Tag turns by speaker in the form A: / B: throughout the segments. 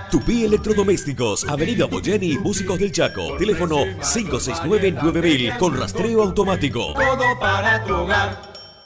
A: Tupí Electrodomésticos, Avenida Boyeni, Músicos del Chaco. Teléfono 569-9000 con rastreo automático.
B: Todo para tu hogar.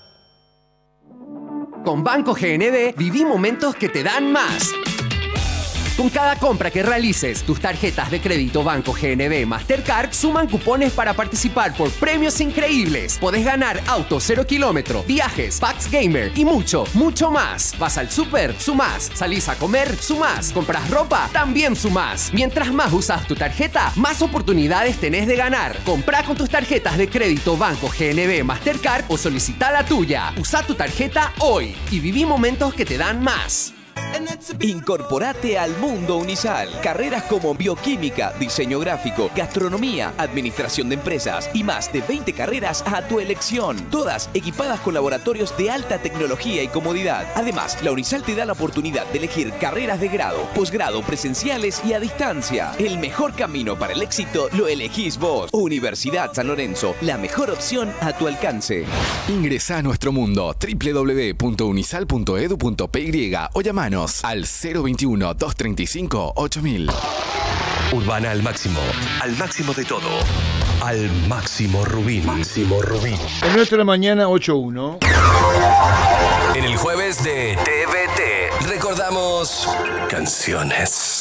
C: Con Banco GNB viví momentos que te dan más. Con cada compra que realices, tus tarjetas de crédito Banco GNB Mastercard suman cupones para participar por premios increíbles. Podés ganar auto 0 kilómetro, viajes, packs gamer y mucho, mucho más. Vas al súper, sumás. Salís a comer, sumás. Compras ropa, también sumás. Mientras más usas tu tarjeta, más oportunidades tenés de ganar. Comprá con tus tarjetas de crédito Banco GNB Mastercard o solicita la tuya. Usa tu tarjeta hoy y viví momentos que te dan más.
D: Incorporate al mundo Unisal. Carreras como bioquímica, diseño gráfico, gastronomía, administración de empresas y más de 20 carreras a tu elección. Todas equipadas con laboratorios de alta tecnología y comodidad. Además, la Unisal te da la oportunidad de elegir carreras de grado, posgrado, presenciales y a distancia. El mejor camino para el éxito lo elegís vos. Universidad San Lorenzo, la mejor opción a tu alcance.
E: Ingresá a nuestro mundo www.unisal.edu.py o llamanos al 021-235-8000.
F: Urbana al máximo de todo. Al máximo Rubín. Máximo Rubín.
G: En nuestra mañana 8-1.
F: En el jueves de TVT recordamos canciones.